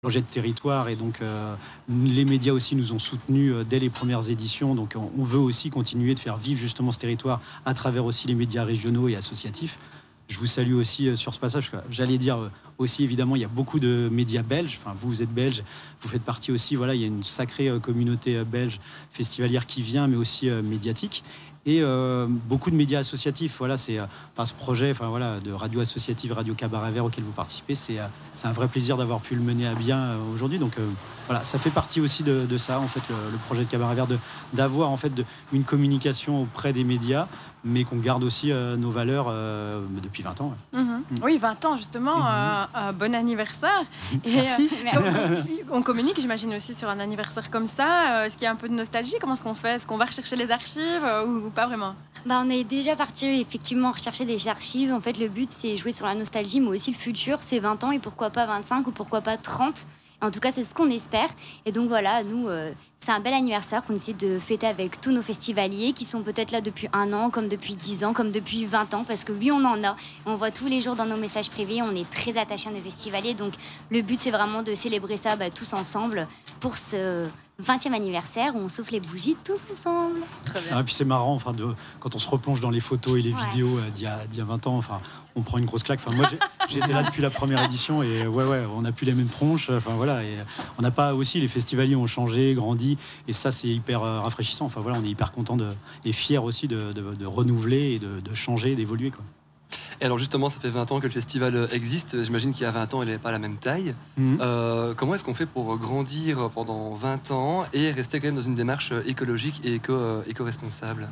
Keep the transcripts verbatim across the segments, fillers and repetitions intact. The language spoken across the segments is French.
projet de territoire et donc euh, les médias aussi nous ont soutenus euh, dès les premières éditions. Donc on, on veut aussi continuer de faire vivre justement ce territoire à travers aussi les médias régionaux et associatifs. Je vous salue aussi euh, sur ce passage. J'allais dire euh, aussi évidemment il y a beaucoup de médias belges. Enfin vous, vous êtes belge, vous faites partie aussi. Voilà, il y a une sacrée euh, communauté euh, belge festivalière qui vient, mais aussi euh, médiatique. Et euh, beaucoup de médias associatifs. Voilà, c'est euh, enfin, ce projet, enfin voilà, de radio associative, Radio Cabaret Vert auquel vous participez. C'est euh, c'est un vrai plaisir d'avoir pu le mener à bien euh, aujourd'hui. Donc euh, voilà, ça fait partie aussi de, de ça en fait, le, le projet de Cabaret Vert, de d'avoir en fait de, une communication auprès des médias, mais qu'on garde aussi euh, nos valeurs euh, depuis vingt ans. Ouais. Mmh. Mmh. Oui, vingt ans justement. Mmh. Euh, euh, bon anniversaire. Et, Merci. Euh, on communique, j'imagine aussi sur un anniversaire comme ça. Est-ce qu'il y a un peu de nostalgie? Comment est-ce qu'on fait? Est-ce qu'on va rechercher les archives euh, ou pas vraiment? Bah, on est déjà parti effectivement rechercher des archives. En fait, le but, c'est jouer sur la nostalgie, mais aussi le futur. C'est vingt ans et pourquoi pas vingt-cinq ou pourquoi pas trente. En tout cas, c'est ce qu'on espère. Et donc voilà, nous, euh, c'est un bel anniversaire qu'on essaie de fêter avec tous nos festivaliers qui sont peut-être là depuis un an, comme depuis dix ans, comme depuis vingt ans. Parce que oui, on en a. On voit tous les jours dans nos messages privés. On est très attachés à nos festivaliers. Donc le but, c'est vraiment de célébrer ça bah, tous ensemble pour ce vingtième anniversaire où on souffle les bougies tous ensemble. Très bien. Ah, et puis c'est marrant, enfin, de, quand on se replonge dans les photos et les ouais. vidéos euh, d'il, y a, d'il y a vingt ans, enfin, on prend une grosse claque. Enfin, moi, j'ai, j'étais là depuis la première édition et ouais, ouais, on n'a plus les mêmes tronches. Enfin, voilà, et on n'a pas aussi, les festivaliers ont changé, grandi, et ça, c'est hyper euh, rafraîchissant. Enfin, voilà, on est hyper content de, et fiers aussi de, de, de renouveler et de, de changer, d'évoluer, quoi. Et alors justement, ça fait vingt ans que le festival existe. J'imagine qu'il y a vingt ans, il n'avait pas la même taille. Mmh. Euh, comment est-ce qu'on fait pour grandir pendant vingt ans et rester quand même dans une démarche écologique et éco, euh, éco-responsable?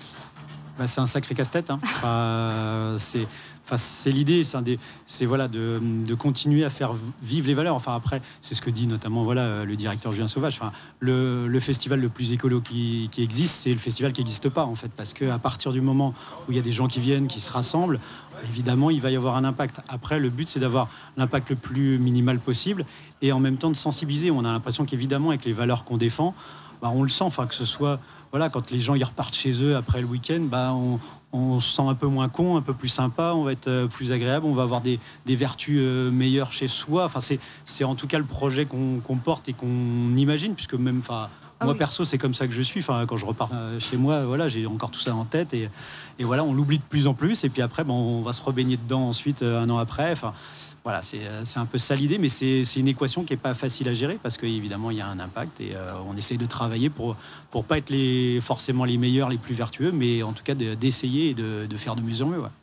Bah, c'est un sacré casse-tête. Hein. Enfin, c'est... Enfin, c'est l'idée, c'est, un des, c'est voilà, de, de continuer à faire vivre les valeurs. Enfin, après, c'est ce que dit notamment voilà, le directeur Julien Sauvage. Enfin, le, le festival le plus écolo qui, qui existe, c'est le festival qui n'existe pas, en fait. Parce qu'à partir du moment où il y a des gens qui viennent, qui se rassemblent, évidemment, il va y avoir un impact. Après, le but, c'est d'avoir l'impact le plus minimal possible et en même temps de sensibiliser. On a l'impression qu'évidemment, avec les valeurs qu'on défend, bah, on le sent, enfin, que ce soit... Voilà, quand les gens ils repartent chez eux après le week-end, bah, on, on se sent un peu moins con, un peu plus sympa, on va être plus agréable, on va avoir des, des vertus euh, meilleures chez soi. Enfin, c'est, c'est en tout cas le projet qu'on, qu'on porte et qu'on imagine, puisque même, enfin, oh moi oui. perso, c'est comme ça que je suis. Enfin, quand je repars euh, chez moi, voilà, j'ai encore tout ça en tête et, et voilà, on l'oublie de plus en plus. Et puis après, bon, on va se rebaigner dedans ensuite euh, un an après. Enfin, voilà, c'est, c'est un peu ça l'idée, mais c'est, c'est une équation qui n'est pas facile à gérer parce qu'évidemment, il y a un impact et euh, on essaye de travailler pour pour pas être les, forcément les meilleurs, les plus vertueux, mais en tout cas de, d'essayer et de, de faire de mieux en mieux. Ouais.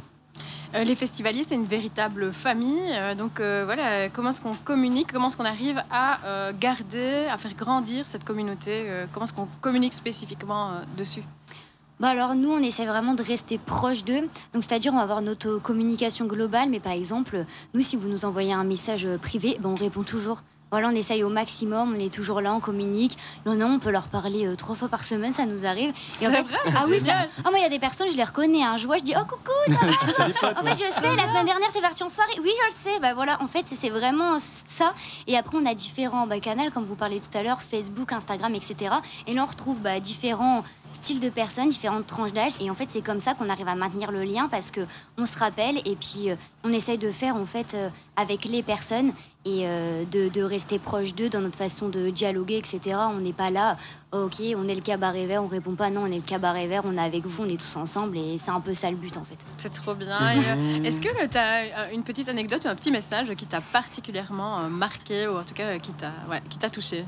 Euh, les festivaliers, c'est une véritable famille. Euh, donc euh, voilà, comment est-ce qu'on communique, comment est-ce qu'on arrive à euh, garder, à faire grandir cette communauté, euh, comment est-ce qu'on communique spécifiquement euh, dessus? Bah alors nous on essaie vraiment de rester proche d'eux, donc c'est-à-dire on va avoir notre communication globale, mais par exemple nous si vous nous envoyez un message privé, bah, on répond toujours. Voilà, on essaye au maximum, on est toujours là, on communique. Il y en a, on peut leur parler euh, trois fois par semaine, ça nous arrive. Et en fait, vrai, ah oui, ça, ah moi il y a des personnes, je les reconnais, hein, je vois, je dis oh coucou, ça va. En fait, je sais, la semaine dernière t'es partie en soirée, oui je le sais. Bah voilà, en fait c'est, c'est vraiment ça. Et après on a différents bah, canaux, comme vous parlez tout à l'heure, Facebook, Instagram, et cetera. Et là on retrouve bah, différents styles de personnes, différentes tranches d'âge. Et en fait c'est comme ça qu'on arrive à maintenir le lien parce que on se rappelle et puis euh, on essaye de faire en fait euh, avec les personnes. Et euh, de, de rester proche d'eux dans notre façon de dialoguer, et cetera. On n'est pas là, oh, ok, on est le cabaret vert, on répond pas, non, on est le cabaret vert, on est avec vous, on est tous ensemble, et c'est un peu ça le but en fait. C'est trop bien. Et, euh, est-ce que tu as une petite anecdote ou un petit message qui t'a particulièrement marqué, ou en tout cas qui t'a, ouais, qui t'a touché?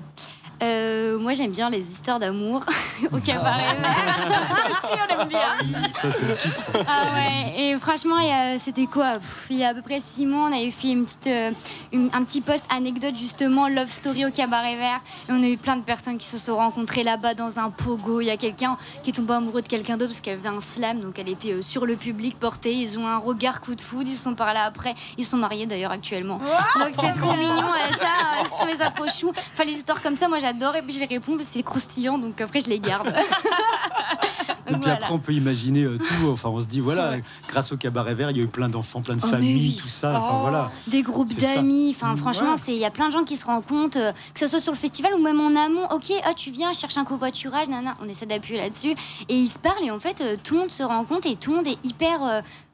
Euh, moi j'aime bien les histoires d'amour au cabaret vert. Si, on aime bien. Ça c'est le kiff ça. Ah ouais, et franchement il y a, c'était quoi Pff, il y a à peu près six mois on avait fait une petite, euh, une, un petit post anecdote justement, love story au cabaret vert, et on a eu plein de personnes qui se sont rencontrées là-bas dans un pogo. Il y a quelqu'un qui est tombé amoureux de quelqu'un d'autre parce qu'elle avait un slam, donc elle était euh, sur le public portée, ils ont un regard coup de foudre, ils se sont parlé après, ils sont mariés d'ailleurs actuellement. Wow, donc c'est trop mignon, euh, ça, je trouvais ça trop chou. Enfin les histoires comme ça moi j'adore, et puis je les réponds parce que c'est croustillant, donc après je les garde. Et puis voilà. Après on peut imaginer euh, tout, enfin on se dit voilà, ouais. Grâce au cabaret vert il y a eu plein d'enfants, plein de oh, familles, oui. Tout ça, oh, enfin voilà. Des groupes c'est d'amis, enfin franchement il ouais. y a plein de gens qui se rendent compte, euh, que ce soit sur le festival ou même en amont, ok, ah, tu viens, je cherche un covoiturage, nana, on essaie d'appuyer là-dessus, et ils se parlent et en fait euh, tout le monde se rend compte et tout le monde est hyper... Euh,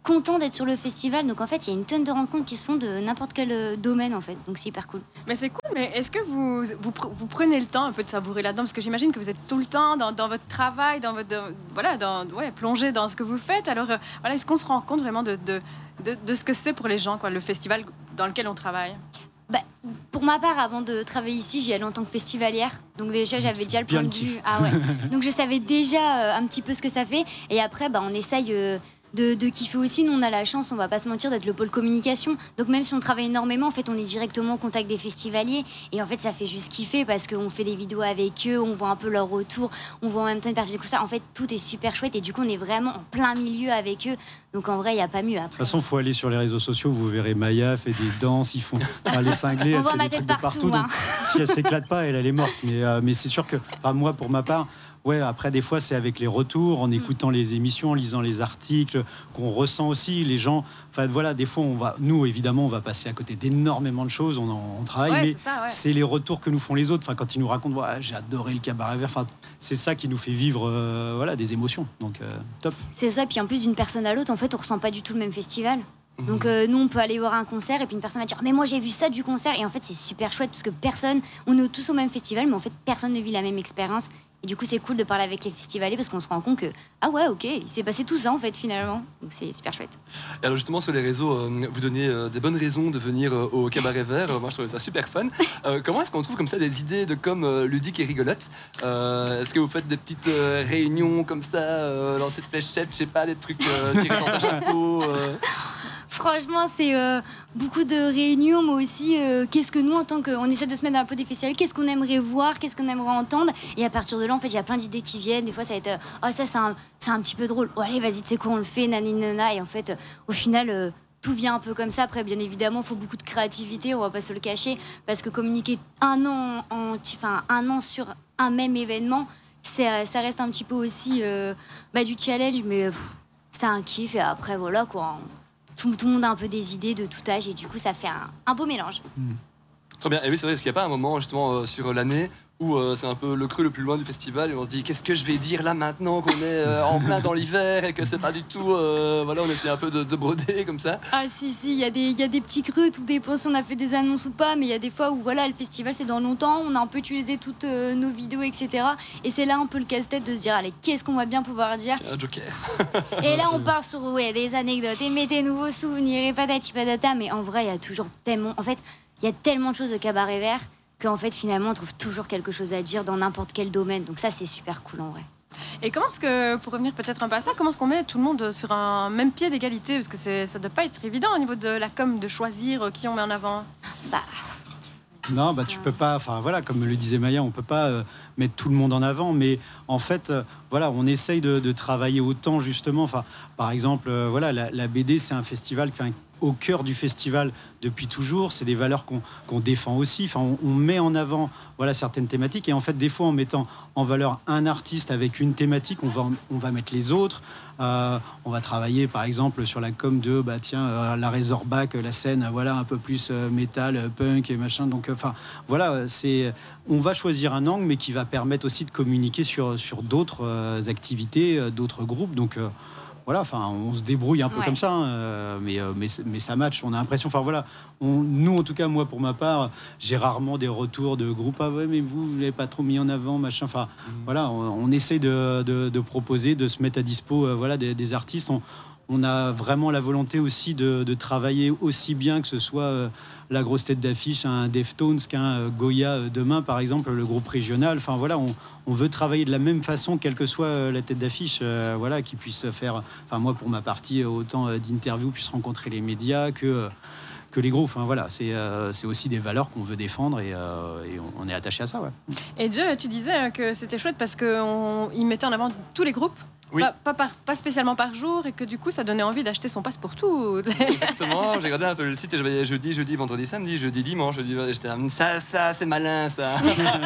content d'être sur le festival. Donc en fait, il y a une tonne de rencontres qui se font de n'importe quel euh, domaine en fait. Donc c'est hyper cool. Mais c'est cool, mais est-ce que vous, vous, vous prenez le temps un peu de savourer là-dedans? Parce que j'imagine que vous êtes tout le temps dans, dans votre travail, dans votre, dans, voilà, dans, ouais, plongé dans ce que vous faites. Alors euh, voilà, est-ce qu'on se rend compte vraiment de, de, de, de ce que c'est pour les gens, quoi, le festival dans lequel on travaille? Bah, pour ma part, avant de travailler ici, j'y allais en tant que festivalière. Donc déjà, j'avais C'est déjà le bien point le de vue. kiff. Ah ouais. Donc je savais déjà euh, un petit peu ce que ça fait. Et après, bah, on essaye euh, de, de kiffer aussi. Nous, on a la chance, on va pas se mentir, d'être le pôle communication. Donc même si on travaille énormément, en fait, on est directement en contact des festivaliers. Et en fait, ça fait juste kiffer parce qu'on fait des vidéos avec eux, on voit un peu leur retour, on voit en même temps une partie du concert. En fait, tout est super chouette et du coup, on est vraiment en plein milieu avec eux. Donc en vrai, il n'y a pas mieux après. De toute façon, il faut aller sur les réseaux sociaux, vous verrez Maya fait des danses, ils font enfin, les cinglés, On elle voit fait ma des tête trucs de partout, partout. hein. Donc, si elle s'éclate pas, elle, elle est morte. Mais, euh, mais c'est sûr que, enfin, moi, pour ma part, ouais, après, des fois, c'est avec les retours, en écoutant les émissions, en lisant les articles, qu'on ressent aussi les gens. Enfin, voilà, des fois, on va, nous, évidemment, on va passer à côté d'énormément de choses, on, en, on travaille, Ouais, mais c'est ça, ouais. c'est les retours que nous font les autres. Enfin, quand ils nous racontent, ouais, j'ai adoré le cabaret vert. Enfin, c'est ça qui nous fait vivre, euh, voilà, des émotions. Donc, euh, top. C'est ça, puis en plus d'une personne à l'autre, en fait, on ressent pas du tout le même festival. Donc euh, nous, on peut aller voir un concert et puis une personne va dire mais moi j'ai vu ça du concert et en fait c'est super chouette parce que personne, on est tous au même festival mais en fait personne ne vit la même expérience et du coup c'est cool de parler avec les festivaliers parce qu'on se rend compte que ah ouais ok il s'est passé tout ça en fait finalement, donc c'est super chouette. Et alors justement sur les réseaux, euh, vous donnez euh, des bonnes raisons de venir euh, au Cabaret Vert. Euh, moi je trouve ça super fun. Euh, comment est-ce qu'on trouve comme ça des idées de com euh, ludiques et rigolotes? euh, Est-ce que vous faites des petites euh, réunions comme ça, euh, lancer de fléchettes, je sais pas, des trucs euh, tirés dans un chapeau euh... Franchement, c'est euh, beaucoup de réunions, mais aussi euh, qu'est-ce que nous, en tant qu'on essaie de se mettre dans la peau des festivals, qu'est-ce qu'on aimerait voir, qu'est-ce qu'on aimerait entendre. Et à partir de là, en fait, il y a plein d'idées qui viennent. Des fois, ça va être euh, oh, ça, c'est un, c'est un petit peu drôle. Oh, allez, vas-y, tu sais quoi, on le fait, naninana. Et en fait, euh, au final, euh, tout vient un peu comme ça. Après, bien évidemment, il faut beaucoup de créativité, on va pas se le cacher, parce que communiquer un an, en, enfin, un an sur un même événement, c'est, ça reste un petit peu aussi euh, bah, du challenge, mais pff, c'est un kiff. Et après, voilà quoi. Tout, tout le monde a un peu des idées de tout âge et du coup ça fait un, un beau mélange. Très bien. Et oui, c'est vrai, est-ce qu'il n'y a pas un moment justement euh, sur l'année où euh, c'est un peu le creux le plus loin du festival et on se dit qu'est-ce que je vais dire là maintenant qu'on est euh, en plein dans l'hiver et que c'est pas du tout. Euh, voilà, on essaie un peu de, de broder comme ça. Ah si si, il y, a des- il y a des petits creux, tout dépend si on a fait des annonces ou pas, mais il y a des fois où voilà, le festival c'est dans longtemps, on a un peu utilisé toutes euh, nos vidéos, et cetera. Et c'est là un peu le casse-tête de se dire allez, qu'est-ce qu'on va bien pouvoir dire. Un joker. Et là on part sur ouais, des anecdotes et mettez nouveaux souvenirs et patati patata, mais en vrai il y a toujours tellement, en fait, il y a tellement de choses de Cabaret Vert qu'en fait finalement on trouve toujours quelque chose à dire dans n'importe quel domaine. Donc ça c'est super cool en vrai. Et comment est-ce que, pour revenir peut-être un peu à ça, comment est-ce qu'on met tout le monde sur un même pied d'égalité? Parce que c'est, ça ne doit pas être évident au niveau de la com de choisir qui on met en avant. Bah Non, bah tu peux pas. Enfin voilà, comme le disait Maya, on peut pas euh, mettre tout le monde en avant, mais en fait, euh, voilà, on essaye de, de travailler autant justement. Enfin, par exemple, euh, voilà, la, la B D, c'est un festival qui est au cœur du festival depuis toujours. C'est des valeurs qu'on qu'on défend aussi. Enfin, on, on met en avant, voilà, certaines thématiques. Et en fait, des fois, en mettant en valeur un artiste avec une thématique, on va, on va mettre les autres. Euh, on va travailler, par exemple, sur la com de, bah tiens, euh, la Razorback, la scène, voilà, un peu plus euh, métal, euh, punk et machin. Donc, enfin, euh, voilà, c'est, on va choisir un angle, mais qui va permettre aussi de communiquer sur sur d'autres euh, activités, euh, d'autres groupes. Donc euh, voilà, enfin, on se débrouille un peu Ouais. comme ça, hein, euh, mais, euh, mais, mais ça match. On a l'impression, enfin voilà, on, nous en tout cas, moi pour ma part, j'ai rarement des retours de groupes. Ah ouais, mais vous, vous l'avez pas trop mis en avant, machin. Enfin, voilà, on, on essaie de, de, de proposer, de se mettre à dispo, euh, voilà, des, des artistes. On, on a vraiment la volonté aussi de, de travailler aussi bien que ce soit euh, la grosse tête d'affiche, un Deftones, qu'un euh, Goya euh, demain, par exemple, le groupe régional. Enfin voilà, on, on veut travailler de la même façon, quelle que soit euh, la tête d'affiche, euh, voilà, qui puisse faire. Enfin moi, pour ma partie, euh, autant euh, d'interviews puisse rencontrer les médias que euh, que les groupes. Enfin voilà, c'est euh, c'est aussi des valeurs qu'on veut défendre et, euh, et on, on est attaché à ça. Ouais. Et Dieu, tu disais que c'était chouette parce qu'ils mettaient en avant tous les groupes. Oui. Pas, pas, par- pas spécialement par jour et que du coup ça donnait envie d'acheter son passe pour tout. Exactement, j'ai regardé un peu le site et je voyais jeudi, jeudi, vendredi, samedi, jeudi, dimanche, jeudi, j'étais là, ça, ça, c'est malin ça.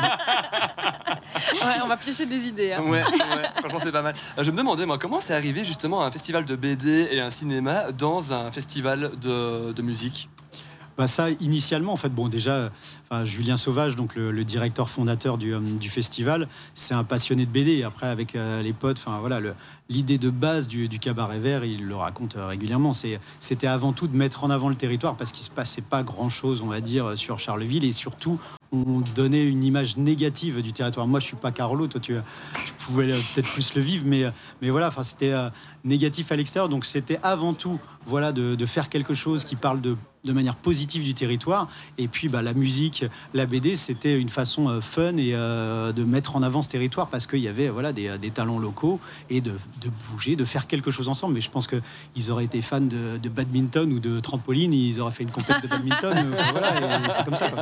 Ouais, on va piocher des idées. Hein. Ouais, ouais, franchement c'est pas mal. Euh, Je me demandais moi comment c'est arrivé justement un festival de B D et un cinéma dans un festival de, de musique. Bah ça, initialement, en fait, bon, déjà, euh, enfin, Julien Sauvage, donc le, le directeur fondateur du, euh, du festival, c'est un passionné de B D. Après, avec euh, les potes, enfin voilà, le, l'idée de base du, du cabaret vert, il le raconte régulièrement, c'est, c'était avant tout de mettre en avant le territoire parce qu'il ne se passait pas grand-chose, on va dire, sur Charleville et surtout, on donnait une image négative du territoire. Moi, je ne suis pas Carlo, toi, tu, tu pouvais peut-être plus le vivre, mais, mais voilà, c'était euh, négatif à l'extérieur. Donc, c'était avant tout voilà, de, de faire quelque chose qui parle de, de manière positive du territoire. Et puis, bah, la musique, la B D, c'était une façon euh, fun et euh, de mettre en avant ce territoire parce qu'il y avait voilà, des, des talents locaux et de, de bouger, de faire quelque chose ensemble. Mais je pense qu'ils auraient été fans de, de badminton ou de trampoline, ils auraient fait une compète de badminton. euh, voilà, et c'est comme ça. Quoi.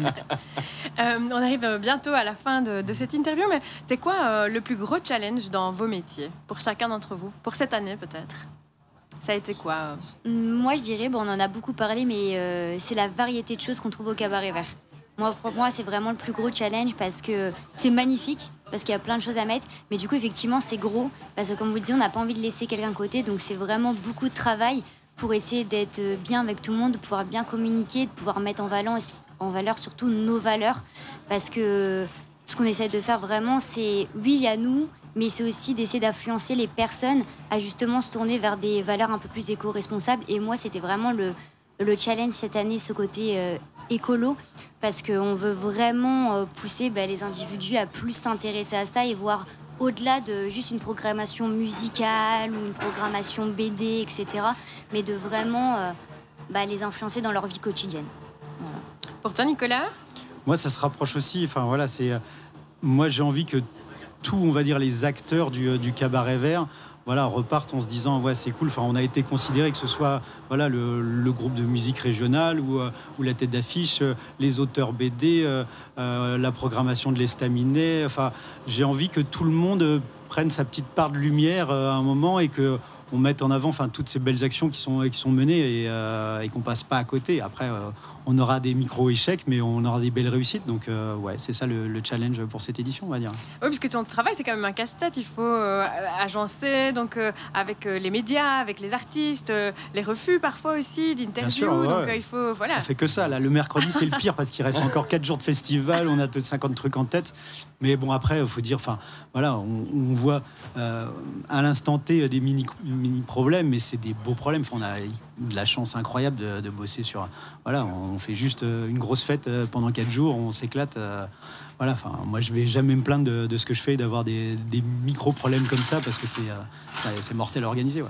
Euh, on arrive bientôt à la fin de, de cette interview, mais c'est quoi euh, le plus gros challenge dans vos métiers, pour chacun d'entre vous, pour cette année peut-être? Ça a été quoi euh Moi, je dirais, bon, on en a beaucoup parlé, mais euh, c'est la variété de choses qu'on trouve au cabaret vert. Moi, pour moi, c'est vraiment le plus gros challenge parce que c'est magnifique, parce qu'il y a plein de choses à mettre, mais du coup, effectivement, c'est gros, parce que comme vous disiez, on n'a pas envie de laisser quelqu'un de côté, donc c'est vraiment beaucoup de travail pour essayer d'être bien avec tout le monde, de pouvoir bien communiquer, de pouvoir mettre en valeur, en valeur surtout nos valeurs, parce que ce qu'on essaie de faire vraiment, c'est, oui, il y a nous, mais c'est aussi d'essayer d'influencer les personnes à justement se tourner vers des valeurs un peu plus éco-responsables. Et moi, c'était vraiment le, le challenge cette année, ce côté euh, écolo, parce qu'on veut vraiment euh, pousser bah, les individus à plus s'intéresser à ça et voir au-delà de juste une programmation musicale ou une programmation B D, et cetera, mais de vraiment euh, bah, les influencer dans leur vie quotidienne. Voilà. Pour toi, Nicolas? Moi, ça se rapproche aussi. Enfin, voilà, c'est, euh, moi, j'ai envie que tous, on va dire, les acteurs du, du cabaret vert voilà, repartent en se disant ouais, c'est cool. Enfin, on a été considéré que ce soit voilà, le, le groupe de musique régionale ou, euh, ou la tête d'affiche, euh, les auteurs B D, euh, euh, la programmation de l'estaminet. Enfin, j'ai envie que tout le monde euh, prenne sa petite part de lumière euh, à un moment et que on mette en avant enfin, toutes ces belles actions qui sont, qui sont menées et, euh, et qu'on passe pas à côté. Après, euh, on aura des micro-échecs, mais on aura des belles réussites. Donc, euh, ouais, c'est ça le, le challenge pour cette édition, on va dire. Oui, parce que ton travail, c'est quand même un casse-tête. Il faut euh, agencer donc, euh, avec euh, les médias, avec les artistes, euh, les refus parfois aussi d'interviews. Ouais. Donc, euh, il faut, voilà. On fait que ça. Là, le mercredi, c'est le pire parce qu'il reste encore quatre jours de festival. On a cinquante trucs en tête. Mais bon, après, il faut dire, enfin, voilà, on, on voit euh, à l'instant T des mini, mini problèmes, mais c'est des beaux problèmes. Enfin, on a de la chance incroyable de, de bosser sur. Voilà, on fait juste une grosse fête pendant quatre jours, on s'éclate. Voilà, enfin, moi, je vais jamais me plaindre de, de ce que je fais, d'avoir des, des micro problèmes comme ça, parce que c'est, c'est, c'est mortel à organiser. Ouais.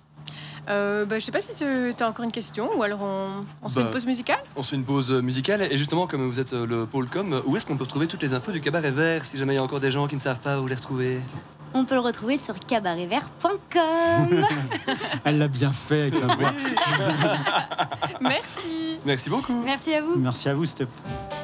Euh, bah, je sais pas si tu as encore une question ou alors on, on se bah, fait une pause musicale. On se fait une pause musicale et justement comme vous êtes le pôle com, où est-ce qu'on peut retrouver toutes les infos du cabaret vert si jamais il y a encore des gens qui ne savent pas où les retrouver? On peut le retrouver sur cabaret vert point com. Elle l'a bien fait avec sa voix. Merci. Merci beaucoup. Merci à vous. Merci à vous, Step.